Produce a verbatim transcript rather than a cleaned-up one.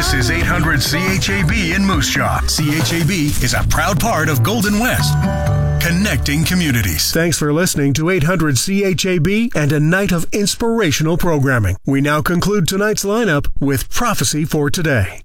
This is eight hundred C H A B in Moose Jaw. C H A B is a proud part of Golden West, connecting communities. Thanks for listening to eight hundred C H A B and a night of inspirational programming. We now conclude tonight's lineup with Prophecy for Today.